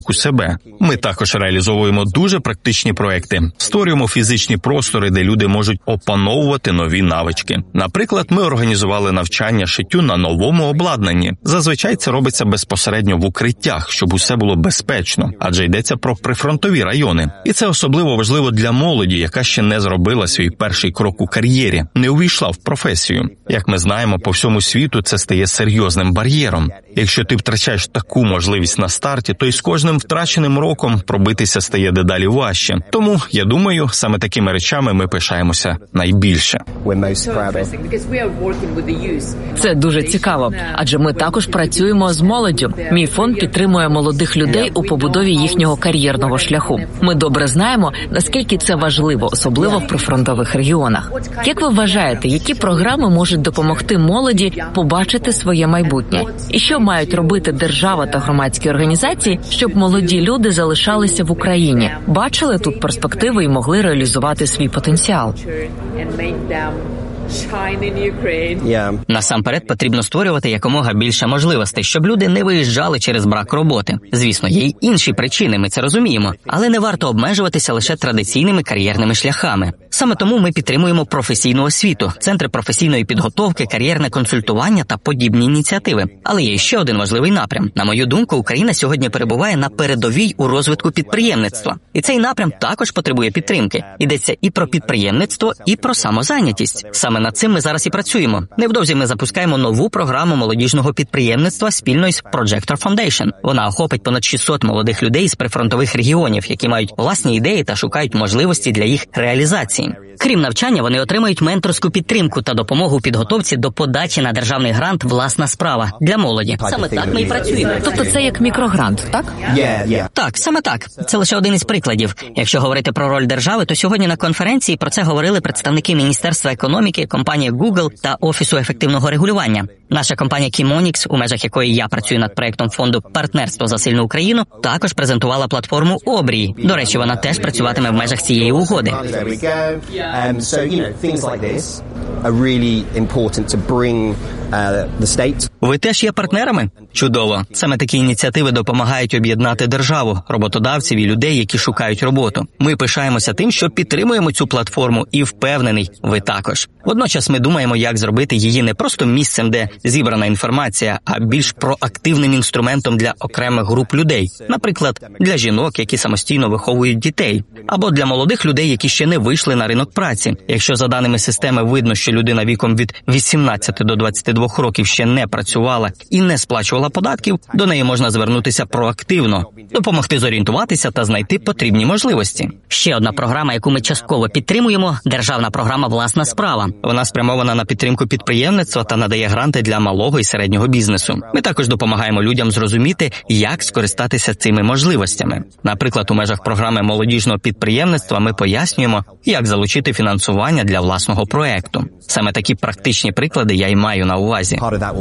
у себе. Ми також реалізовуємо дуже практичні проекти. Створюємо фізичні простори, де люди можуть опановувати нові навички. Наприклад, ми організували навчання шиттю на новому обладнанні. Зазвичай це робиться безпосередньо в укриттях, щоб усе було безпечно, адже йдеться про прифронтові райони. І це особливо важливо для молоді, яка ще не зробила свій перший крок у кар'єрі, не увійшла в професію. Як ми знаємо, по всьому світу це стає серйозним бар'єром. Якщо ти втрачаєш таку можливість на старті, то й з кожним втраченим роком пробитися стає дедалі важче. Тому, я думаю, саме такими речами ми пишаємося найбільше. Це дуже цікаво, адже ми також працюємо з молоддю. Мій фонд підтримує молодих людей у побудові їхнього кар'єрного шляху. Ми добре знаємо, наскільки це важливо, особливо в прифронтових регіонах. Як ви вважаєте, які програми можуть допомогти молоді побачити своє майбутнє? І що мають робити держава та громадські організації, щоб молоді люди залишалися в Україні, бачили тут перспективи і могли реалізувати свій потенціал? Насамперед потрібно створювати якомога більше можливостей, щоб люди не виїжджали через брак роботи. Звісно, є й інші причини, ми це розуміємо, але не варто обмежуватися лише традиційними кар'єрними шляхами. Саме тому ми підтримуємо професійну освіту, центри професійної підготовки, кар'єрне консультування та подібні ініціативи. Але є ще один важливий напрям. На мою думку, Україна сьогодні перебуває на передовій у розвитку підприємництва. І цей напрям також потребує підтримки. Йдеться і про підприємництво, і про самозайнятість. Саме над цим ми зараз і працюємо. Невдовзі ми запускаємо нову програму молодіжного підприємництва спільно із Projector Foundation. Вона охопить понад 600 молодих людей з прифронтових регіонів, які мають власні ідеї та шукають можливості для їх реалізації. Крім навчання, вони отримають менторську підтримку та допомогу у підготовці до подачі на державний грант «Власна справа» для молоді. Саме так ми і працюємо. Тобто це як мікрогрант, так? Так, саме так. Це лише один із прикладів. Якщо говорити про роль держави, то сьогодні на конференції про це говорили представники Міністерства економіки, компанії Google та Офісу ефективного регулювання. Наша компанія Keymonix, у межах якої я працюю над проектом фонду «Партнерство за сильну Україну», також презентувала платформу Обрій. До речі, вона теж працюватиме в межах цієї угоди. Ви теж є партнерами? Чудово. Саме такі ініціативи допомагають об'єднати державу, роботодавців і людей, які шукають роботу. Ми пишаємося тим, що підтримуємо цю платформу і впевнений, ви також. Водночас ми думаємо, як зробити її не просто місцем, де зібрана інформація, а більш проактивним інструментом для окремих груп людей. Наприклад, для жінок, які самостійно виховують дітей. Або для молодих людей, які ще не вийшли на ринок праці. Якщо за даними системи видно, що людина віком від 18 до 22 років ще не працювала і не сплачувала податків, до неї можна звернутися проактивно, допомогти зорієнтуватися та знайти потрібні можливості. Ще одна програма, яку ми частково підтримуємо – державна програма «Власна справа». Вона спрямована на підтримку підприємництва та надає гранти для малого і середнього бізнесу. Ми також допомагаємо людям зрозуміти, як скористатися цими можливостями. Наприклад, у межах програми молодіжного підприємництва ми пояснюємо, як залучити фінансування для власного проекту. Саме такі практичні приклади я й маю на увазі.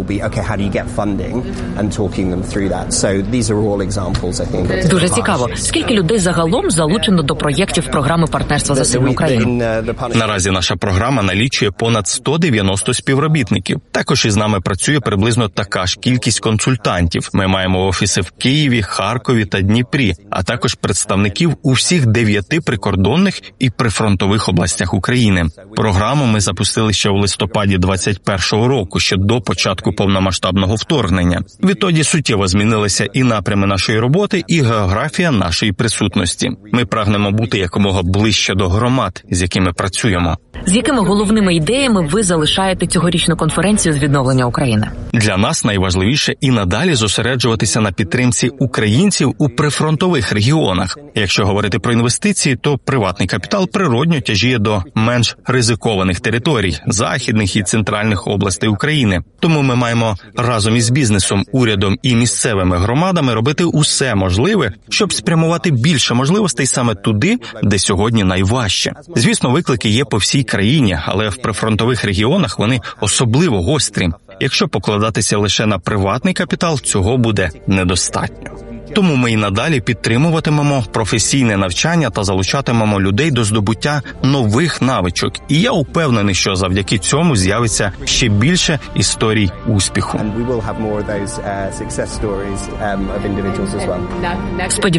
Дуже цікаво. Скільки людей загалом залучено до проєктів програми «Партнерство за сильну Україну»? Наразі наша програма налічує понад 190 співробітників. Також із нами працює приблизно така ж кількість консультантів. Ми маємо офіси в Києві, Харкові та Дніпрі, а також представників у всіх 9 прикордонних і прифронтових областях України. Програму ми запустили ще у листопаді 2021 року, ще до початку повномасштабного вторгнення. Відтоді суттєво змінилися і напрями нашої роботи, і географія нашої присутності. Ми прагнемо бути якомога ближче до громад, з якими працюємо. З якими головними ідеями ви залишаєте цьогорічну конференцію з відновлення України? Для нас найважливіше і надалі зосереджуватися на підтримці українців у прифронтових регіонах. Якщо говорити про інвестиції, то приватний капітал природньо тяжіє до менш ризикованих територій, західних і центральних областей України. Тому ми маємо разом із бізнесом, урядом і місцевими громадами робити усе можливе, щоб спрямувати більше можливостей саме туди, де сьогодні найважче. Звісно, виклики є по всій країні, але в прифронтових регіонах вони особливо гострі. Якщо покладатися лише на приватний капітал, цього буде недостатньо. Тому ми і надалі підтримуватимемо професійне навчання та залучатимемо людей до здобуття нових навичок. І я упевнений, що завдяки цьому з'явиться ще більше історій успіху.